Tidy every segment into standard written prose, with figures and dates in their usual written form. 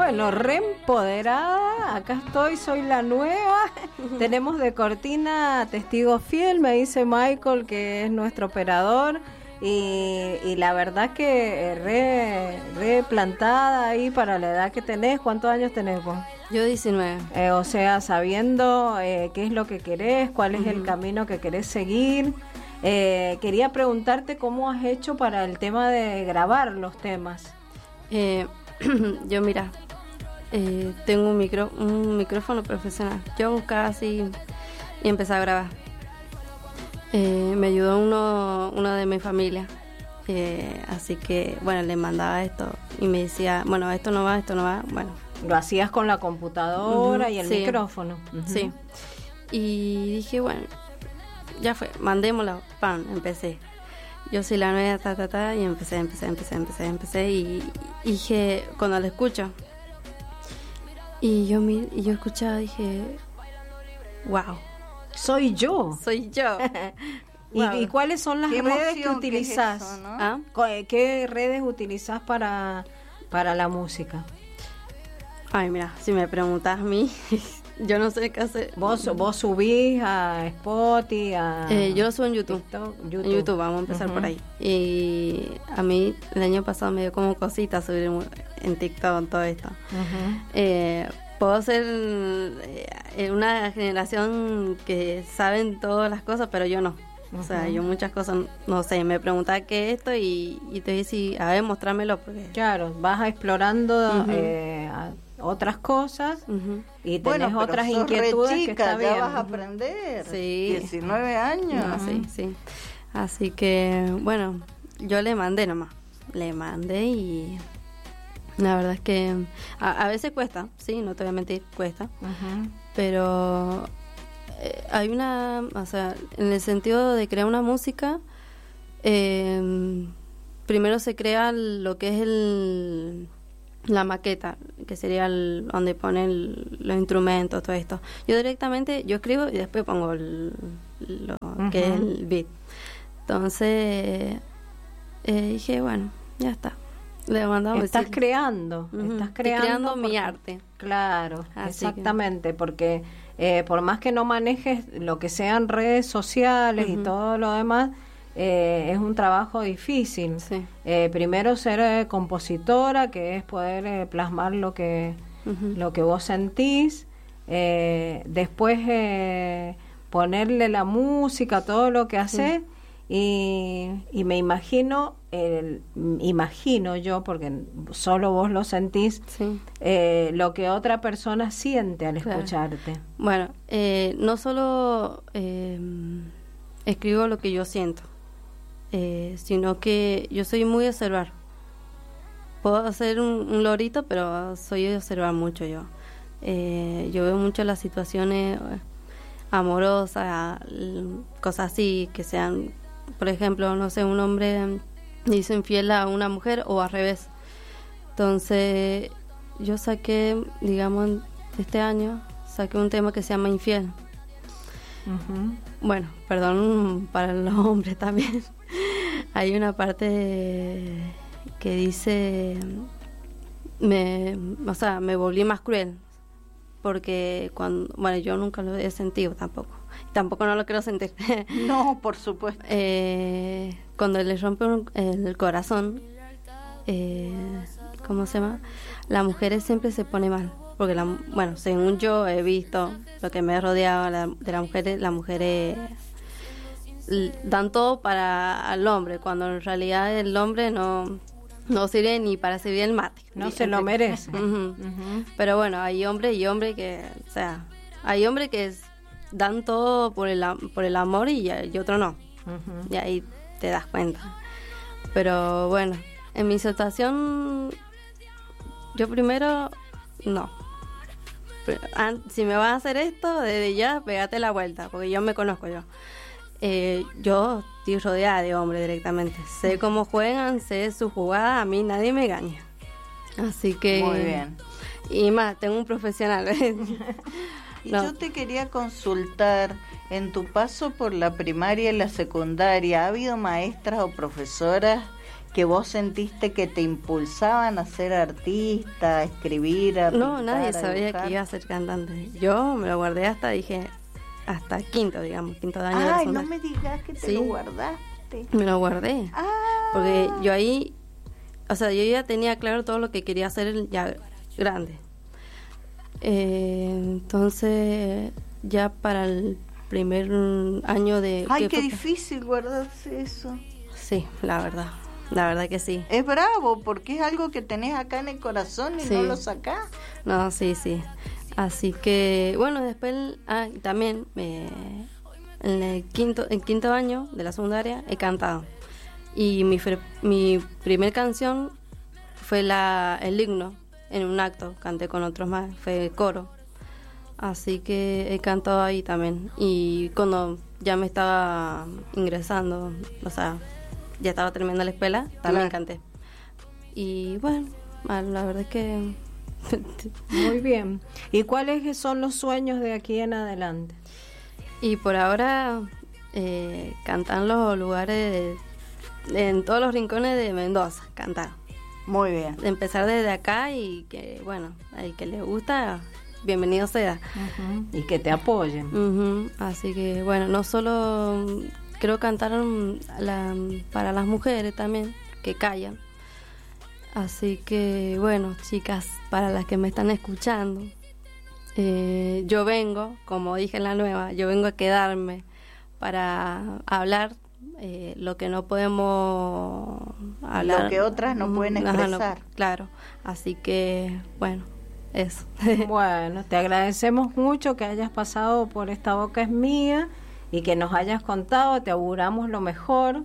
Bueno, reempoderada, acá estoy, soy la nueva. Tenemos de cortina testigo fiel, me dice Michael, que es nuestro operador. Y la verdad que re plantada ahí para la edad que tenés. ¿Cuántos años tenés vos? Yo 19. O sea, sabiendo qué es lo que querés, cuál es el camino que querés seguir. Quería preguntarte cómo has hecho para el tema de grabar los temas. Yo mira, tengo un micrófono profesional. Yo buscaba así y empecé a grabar. Me ayudó uno de mi familia, así que bueno, le mandaba esto y me decía, bueno, esto no va, bueno. Lo hacías con la computadora y el micrófono. Sí, y dije, bueno, ya fue, mandémosla, pan, empecé. Yo soy la nueva, y empecé y dije, cuando la escucho, y yo escuchaba, dije, wow. Soy yo. Wow. ¿Y cuáles son las redes que utilizás? Es eso, ¿no? ¿Ah? ¿Qué redes utilizás para la música? Ay, mira, si me preguntas a mí, yo no sé qué hacer. ¿Vos subís a Spotify? Yo lo subo en YouTube. TikTok, En YouTube, vamos a empezar por ahí. Y a mí el año pasado me dio como cositas subir en TikTok todo esto. Puedo ser una generación que saben todas las cosas, pero yo no. O sea, yo muchas cosas, no sé, me preguntaba qué es esto y te dije, a ver, mostrámelo. Porque... Claro, vas explorando otras cosas y tenés otras inquietudes chica, que está bien. Ya vas a aprender. Sí. 19 años. No, sí. Así que, bueno, yo le mandé y... La verdad es que a veces cuesta, sí, no te voy a mentir, cuesta, pero hay o sea, en el sentido de crear una música, primero se crea lo que es la maqueta, que sería donde ponen los instrumentos, todo esto. Yo escribo y después pongo lo que es el beat. Entonces dije, bueno, ya está. Estás creando mi arte. Claro, así exactamente, porque por más que no manejes lo que sean redes sociales y todo lo demás, es un trabajo difícil. Sí. Primero ser compositora, que es poder plasmar lo que vos sentís, después ponerle la música, todo lo que haces. Y me imagino yo, porque solo vos lo sentís, lo que otra persona siente al escucharte. Bueno, no solo escribo lo que yo siento, sino que yo soy muy de observar. Puedo ser un lorito, pero soy de observar mucho yo. Yo veo mucho las situaciones amorosas, cosas así, que sean... Por ejemplo, no sé, un hombre hizo infiel a una mujer o al revés. Entonces, yo saqué, digamos, este año, saqué un tema que se llama Infiel. Bueno, perdón para los hombres también. Hay una parte que dice, me volví más cruel. Porque yo nunca lo he sentido tampoco no lo quiero sentir. No, por supuesto. Cuando le rompe el corazón, ¿cómo se llama? Las mujeres siempre se pone mal, porque según yo he visto lo que me he rodeado de las mujeres dan todo para el hombre, cuando en realidad el hombre no sirve ni para servir el mate. No se lo merece. Pero bueno, hay hombres y hombres que, o sea, hay hombres que dan todo por el amor y otro no. Y ahí te das cuenta. Pero bueno, en mi situación, yo primero, no. Si me vas a hacer esto, desde ya, pégate la vuelta, porque yo me conozco yo. Yo estoy rodeada de hombres directamente. Sé cómo juegan, sé su jugada, a mí nadie me engaña. Así que... Muy bien. Y más, tengo un profesional. Y yo te quería consultar, en tu paso por la primaria y la secundaria, ¿ha habido maestras o profesoras que vos sentiste que te impulsaban a ser artista, a escribir, a No, pintar, nadie a sabía dibujar? que iba a ser cantante. Yo me lo guardé hasta quinto, digamos, quinto de año de la Ay, no secundaria. me digas que te Sí. lo guardaste. Me lo guardé. Ah. Porque yo ahí, o sea, yo ya tenía claro todo lo que quería hacer ya grande. Entonces, ya para el primer año de... Ay, ¿qué qué fue? difícil guardarse eso. Sí, la verdad que sí. Es bravo, porque es algo que tenés acá en el corazón y Sí. no lo sacás. No, sí. Así que, bueno, después, también en el quinto año de la secundaria he cantado. Y mi primer canción fue el himno en un acto, canté con otros más, fue coro. Así que he cantado ahí también. Y cuando ya me estaba ingresando, o sea, ya estaba terminando la escuela, también canté. Y bueno, la verdad es que... Muy bien. ¿Y cuáles son los sueños de aquí en adelante? Y por ahora cantar en los lugares, en todos los rincones de Mendoza, cantar. Muy bien. Empezar desde acá y que, bueno, al que le gusta, bienvenido sea. Y que te apoyen. Así que, bueno, no solo creo cantar para las mujeres también, que callan. Así que, bueno, chicas, para las que me están escuchando, yo vengo, como dije en la nueva, yo vengo a quedarme para hablar lo que no podemos hablar. Lo que otras no pueden expresar. Claro, así que, bueno, eso. Bueno, te agradecemos mucho que hayas pasado por Esta Boca es Mía y que nos hayas contado, te auguramos lo mejor.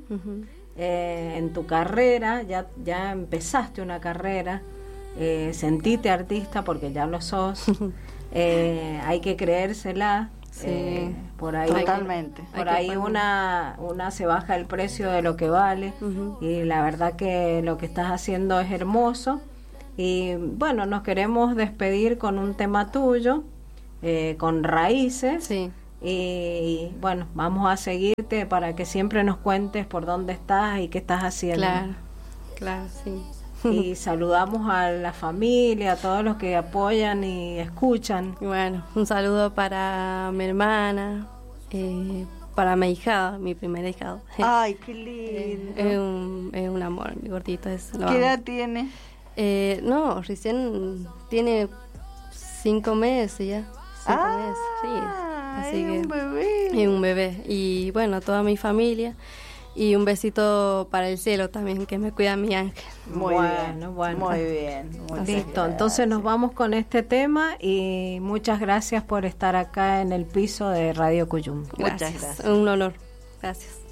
En tu carrera, ya empezaste una carrera, sentite artista porque ya lo sos, hay que creérsela, sí, por ahí totalmente. por ahí una se baja el precio de lo que vale y la verdad que lo que estás haciendo es hermoso. Y bueno, nos queremos despedir con un tema tuyo, con Raíces. Sí. Y bueno, vamos a seguirte para que siempre nos cuentes por dónde estás y qué estás haciendo. Claro, sí. Y saludamos a la familia, a todos los que apoyan y escuchan. Y bueno, un saludo para mi hermana, para mi ahijada, mi primer ahijado. Ay, qué lindo. Es un amor, mi gordito. ¿Qué edad tiene? No, recién tiene 5 meses ya. 5 meses, sí. Así es que, un bebé. Es un bebé. Y bueno, toda mi familia. Y un besito para el cielo también, que me cuida mi ángel. Muy bien. Listo, entonces nos vamos con este tema y muchas gracias por estar acá en el piso de Radio Cuyum. Gracias. Un honor. Gracias.